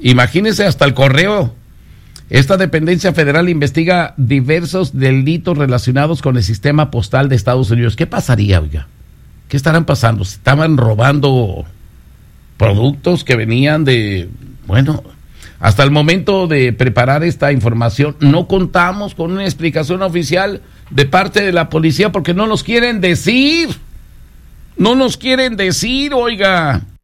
Imagínense, hasta el correo. Esta dependencia federal investiga diversos delitos relacionados con el sistema postal de Estados Unidos. ¿Qué pasaría, oiga? ¿Qué estarán pasando? ¿Se estaban robando productos que venían de... Bueno, hasta el momento de preparar esta información no contamos con una explicación oficial de parte de la policía porque no nos quieren decir. No nos quieren decir, oiga.